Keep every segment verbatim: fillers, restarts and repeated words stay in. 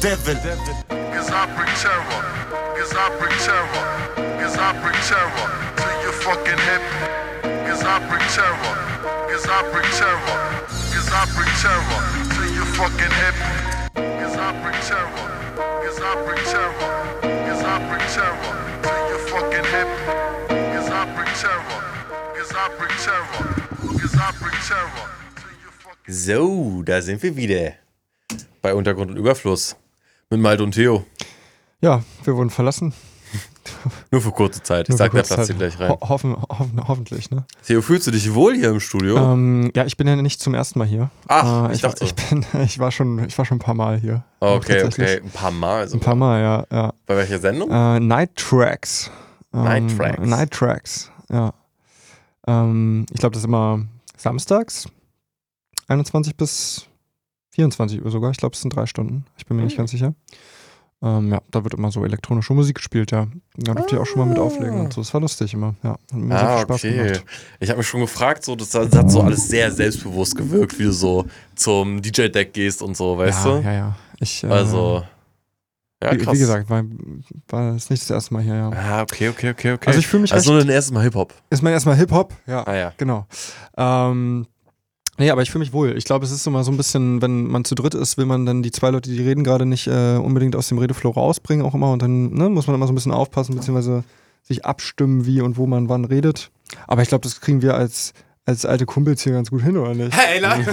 devil. Cause I bring terror, cause I bring terror, cause I bring terror to your fucking hip. Cause I bring terror, cause I bring terror, cause I bring terror to your fucking hip. Cause I bring terror, cause I bring terror, cause I bring terror to your fucking hip. Cause I bring terror, cause I bring terror, cause I bring terror to your fucking. So, da sind wir wieder. Bei Untergrund und Überfluss. Mit Malte und Theo. Ja, wir wurden verlassen. Nur für kurze Zeit. Ich Nur sag, für der kurze Platz Zeit. hier gleich rein. Ho- hoffen, hoffen, hoffentlich, ne? Theo, fühlst du dich wohl hier im Studio? Ähm, ja, ich bin ja nicht zum ersten Mal hier. Ach, äh, ich ich, war, dachte. ich, bin, ich, war schon, ich war schon ein paar Mal hier. Auch Okay, tatsächlich. okay. Ein paar Mal. Ein paar Mal, ja. ja. Bei welcher Sendung? Äh, Night Tracks. Ähm, Night Tracks. Night Tracks, ja. Ähm, ich glaube, das ist immer samstags. einundzwanzig bis vierundzwanzig Uhr sogar. Ich glaube, es sind drei Stunden. Ich bin mir nicht ganz sicher. Ähm, ja, da wird immer so elektronische Musik gespielt, ja. Da durfte ich auch schon mal mit auflegen und so. Das war lustig immer, ja. Hat mir sehr Ah, viel Spaß okay. gemacht. Ich habe mich schon gefragt, so, das hat, das hat so alles sehr selbstbewusst gewirkt, wie du so zum D J-Deck gehst und so, weißt ja, du? Ja, ja. Ich, äh, Also, ja, wie, krass. wie gesagt, war, war das nicht das erste Mal hier, ja. Ah, okay, okay, okay, okay. Also ich fühle mich Also nur recht, dein erstes Mal Hip-Hop. ist mein erstmal Hip-Hop, ja, Ah ja. genau. Ähm, nee, aber ich fühle mich wohl. Ich glaube, es ist immer so ein bisschen, wenn man zu dritt ist, will man dann die zwei Leute, die reden, gerade nicht äh, unbedingt aus dem Redeflow rausbringen auch immer und dann ne, muss man immer so ein bisschen aufpassen, beziehungsweise sich abstimmen, wie und wo man wann redet. Aber ich glaube, das kriegen wir als, als alte Kumpels hier ganz gut hin, oder nicht? Hey, nein!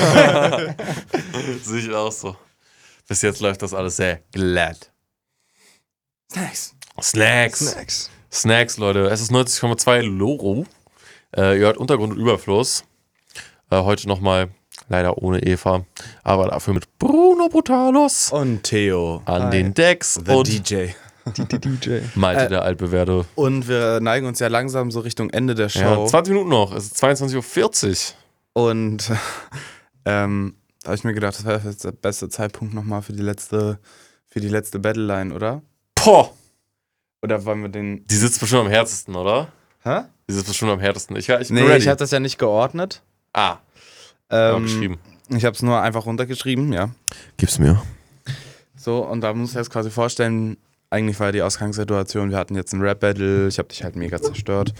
Sehe ich auch so. Bis jetzt läuft das alles sehr glatt. Snacks. Snacks. Snacks. Snacks, Leute. Es ist neunzig Komma zwei Loro. Äh, ihr hört Untergrund und Überfluss. Äh, heute nochmal, leider ohne Eva, aber dafür mit Bruno Brutalos Und Theo. an Hi. den Decks The und D J. Die, die D J. Malte, Äh, der altbewährte. Und wir neigen uns ja langsam so Richtung Ende der Show. Ja, zwanzig Minuten noch. Es ist zweiundzwanzig Uhr vierzig. Und ähm, da habe ich mir gedacht, das wäre jetzt der beste Zeitpunkt nochmal für die letzte, für die letzte Battleline, oder? Poh! Oder wollen wir den. Die sitzt bestimmt am härtesten, oder? Hä? Die sitzt bestimmt am härtesten. Ich, ich bin Nee, ready. ich habe das ja nicht geordnet. ah, aber Ähm, geschrieben. ich habe es nur einfach runtergeschrieben, ja. Gib's mir. So, und da muss ich jetzt quasi vorstellen, eigentlich war die Ausgangssituation, wir hatten jetzt ein Rap-Battle, ich habe dich halt mega zerstört.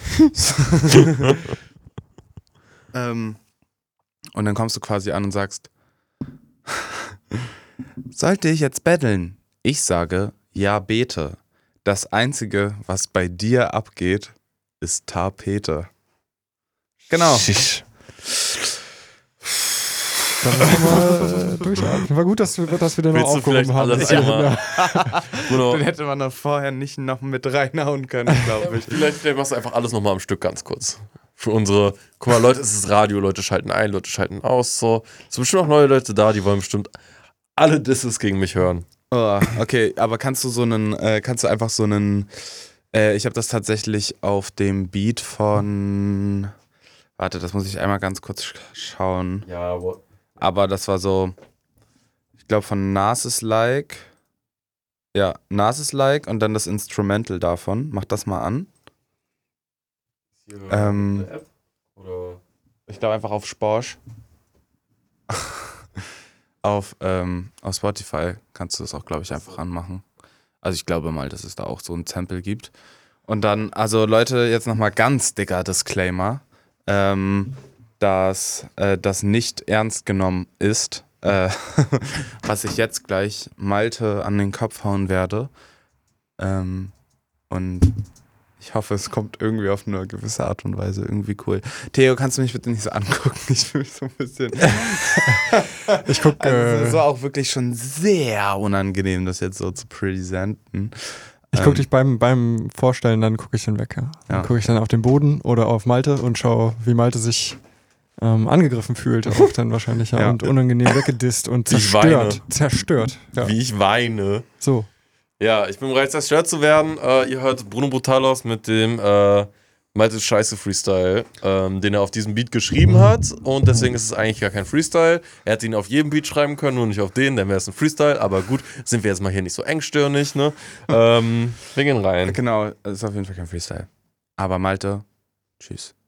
ähm, und dann kommst du quasi an und sagst, sollte ich jetzt battlen? Ich sage, ja, bete. Das Einzige, was bei dir abgeht, ist Tapete. Genau. Schisch. Dann müssen wir mal äh, durchatmen. War gut, dass, du, dass wir den noch Willst du vielleicht aufgehoben haben. alles Ja, einmal- ja. Bruno, Den hätte man noch vorher nicht noch mit reinhauen können, glaube ich. vielleicht, vielleicht machst du einfach alles nochmal am Stück ganz kurz. Für unsere, guck mal, Leute, es ist Radio, Leute schalten ein, Leute schalten aus, so. Es sind bestimmt auch neue Leute da, die wollen bestimmt alle Disses gegen mich hören. Oh, okay, aber kannst du so einen, äh, kannst du einfach so einen, äh, ich habe das tatsächlich auf dem Beat von, warte, das muss ich einmal ganz kurz sch- schauen, Ja, aber aber das war so, ich glaube von Narcissus Like, ja, Narcissus Like und dann das Instrumental davon, mach das mal an. Ähm, App? Oder? Ich glaube einfach auf Sporsch. auf, ähm, auf Spotify kannst du das auch, glaube ich, einfach anmachen. Also ich glaube mal, dass es da auch so ein Sample gibt. Und dann, also Leute, jetzt nochmal ganz dicker Disclaimer, ähm, dass äh, das nicht ernst genommen ist, äh, was ich jetzt gleich Malte an den Kopf hauen werde. Ähm, und ich hoffe, es kommt irgendwie auf eine gewisse Art und Weise irgendwie cool. Theo, kannst du mich bitte nicht so angucken? Ich fühle mich so ein bisschen. Ich guck, Also, es äh, ist so auch wirklich schon sehr unangenehm, das jetzt so zu präsenten. ich guck dich beim, beim Vorstellen, dann gucke ich dann weg. Ja. Dann Ja. gucke ich dann auf den Boden oder auf Malte und schaue, wie Malte sich ähm, angegriffen fühlt, auch dann wahrscheinlich ja, Ja. und unangenehm weggedisst und Ich zerstört. weine. Zerstört. Ja. Wie ich weine. So. Ja, ich bin bereit, zerstört zu werden. Äh, ihr hört Bruno Brutalos mit dem äh, Malte Scheiße Freestyle, ähm, den er auf diesem Beat geschrieben hat. Und deswegen ist es eigentlich gar kein Freestyle. Er hätte ihn auf jedem Beat schreiben können, nur nicht auf den, dann wäre es ein Freestyle. Aber gut, sind wir jetzt mal hier nicht so engstirnig, ne? Ähm, wir gehen rein. Genau, es ist auf jeden Fall kein Freestyle. Aber Malte, tschüss.